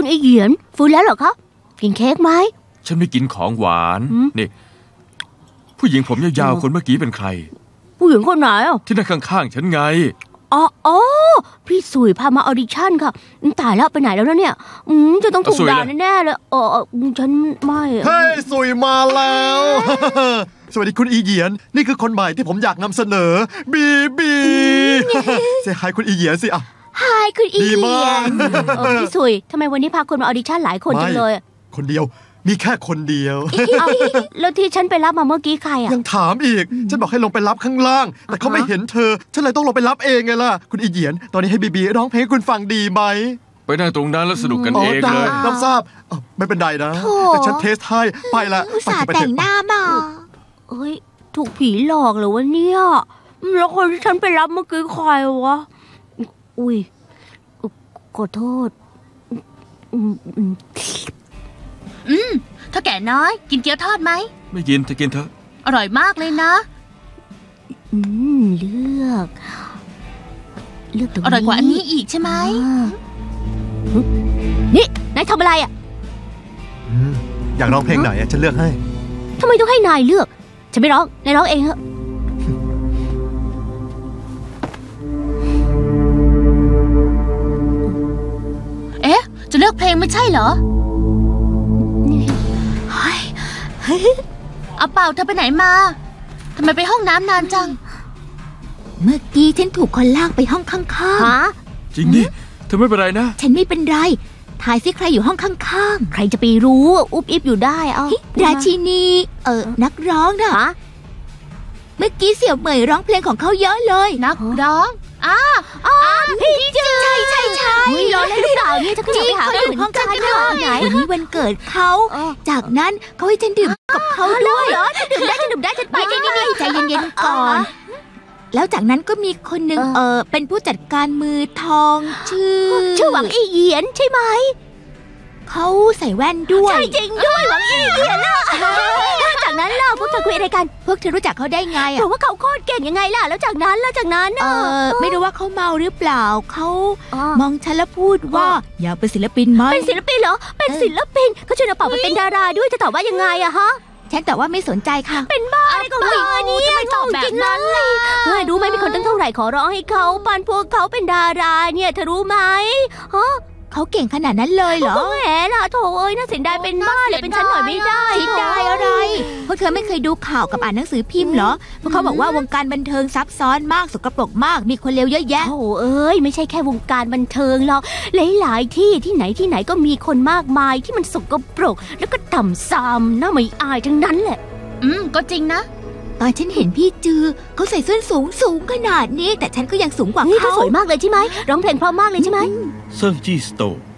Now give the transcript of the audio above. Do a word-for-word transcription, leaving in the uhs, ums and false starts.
คุณอีเหยียนฟื้นแล้วเหรอคะกินเค้กไหมฉันไม่กินของหวานนี่ผู้หญิงผมยาวๆคนเมื่อกี้เป็นใครผู้หญิงคนไหนอ่ะที่นั่งข้างๆฉันไงอ๋ออ๋อพี่สุยพามาออดิชั่นค่ะตายแล้วไปไหนแล้วนะเนี่ยอืมจะต้องถูกด่าแน่ๆเลยอ๋อฉันไม่เฮ้ยสุยมาแล้วสวัสดีคุณอีเหยียนนี่คือคนใหม่ที่ผมอยากนำเสนอบีบีเซฮายคุณอีเหยียนสิอ่ะฮายคุณอีเหยียนพี่สุยทำไมวันนี้พาคนมาออดิชั่นหลายคนจังเลยคนเดียวมีแค่คนเดียวแล้วที่ฉันไปรับมาเมื่อกี้ใครอ่ะยังถามอีกฉันบอกให้ลงไปรับข้างล่างแต่เขาไม่เห็นเธอฉันเลยต้องลงไปรับเองไงล่ะคุณอีเหยียนตอนนี้ให้บีบีร้องเพลงให้คุณฟังดีไหมไปนั่งตรงนั้นแล้วสนุกกันเองเลยรับทราบไม่เป็นไรนะแต่ฉันเทสให้ไปละไปแต่งหน้ามาเอ้ยถูกผีหลอกเหรอวะเนี่ยแล้วคนที่ฉันไปรับเมื่อกี้ใครวะอุ้ยขอโทษอืมอืมถ้าแก่น้อยกินเกี๊ยวทอดไหมไม่กินจะกินเถอะอร่อยมากเลยนะอืมเลือกเลือกตรงนี้อร่อยกว่าอันนี้อีกใช่ไหมนี่นายทำอะไรอ่ะอยากร้องเพลงไหนฉันเลือกให้ทำไมต้องให้นายเลือกฉันไม่ร้องนายร้องเองเหรอเอ๊ะจะเลือกเพลงไม่ใช่เหรอเอาเปล่าเธอไปไหนมาทำไมไปห้องน้ำนานจังเมื่อกี้ฉันถูกคนลากไปห้องข้างๆฮะจริงดิเธอไม่เป็นไรนะฉันไม่เป็นไรถ่ายซิใครอยู่ห้องข้างๆใครจะไปรู้อุ๊บอิบอยู่ได้เอาราชินีเออนักร้องนะเมื่อกี้เสี่ยวเหมยร้องเพลงของเขาเยอะเลยนักร้องอ้าอ้าพี่จือใช่ใช่ใช่ร้องได้หรือเปล่าเนี่ยจะขึ้นไปหาเขาอยู่ห้องข้างๆไหนวันนี้วันเกิดเขาจากนั้นเขาให้ฉันดื่มกับเขาด้วยเหรอจะดื่มได้จะดื่มได้ฉันไปใจเย็นใจเย็นๆก่อนแล้วจากนั้นก็มีคนหนึ่งเออเป็นผู้จัดการมือทองชื่อชื่อหวังอีเหยียนใช่ไหมเขาใส่แว่นด้วยใช่จริงด้วยหวังอีเหยียนล่ะจากนั้นล่ะพวกเธอคุยอะไรกันพวกเธอรู้จักเขาได้ไงอ่ะเพราะว่าเขาโคตรเก่งยังไงล่ะแล้วจากนั้นแล้วจากนั้นเออไม่รู้ว่าเขาเมาหรือเปล่าเขามองฉันแล้วพูดว่าอยากเป็นศิลปินไหมเป็นศิลปินเหรอเป็นศิลปินเขาชวนเราเป่าไปเป็นดาราด้วยจะตอบว่ายังไงอะฮะฉันแต่ว่าไม่สนใจค่ะเป็นบ้าอะไรของเธอเนี่ยทำไมตอบแบบนั้นล่ะเฮ้ยรู้ไหมมีคนตั้งเท่าไหร่ขอร้องให้เขาปานพวกเขาเป็นดาราเนี่ยเธอรู้ไหมฮะเขาเก่งขนาดนั้นเลยเหรอแหมล่ะโถเอ้ยน่าเสียดายเป็นบ้าเลยเป็นฉันหน่อยไม่ได้เสียดายอะไรพวกเธอไม่เคยดูข่าวกับอ่านหนังสือพิมพ์เหรอพวกเขาบอกว่าวงการบันเทิงซับซ้อนมากสกปรกมากมีคนเลวเยอะแยะโถเอ้ยไม่ใช่แค่วงการบันเทิงหรอกหลายๆที่ที่ไหนที่ไหนก็มีคนมากมายที่มันสกปรกแล้วก็ต่ำซามน่าไม่อายทั้งนั้นแหละอืมก็จริงนะตอนฉันเห็นพี่จือเขาใส่ส้นสูงสูงขนาดนี้แต่ฉันก็ยังสูงกว่าเขานี่เขาสวยมากเลยใช่ไหมร้องเพลงเพราะมากเลยใช่ไหมเซิงจี้สโต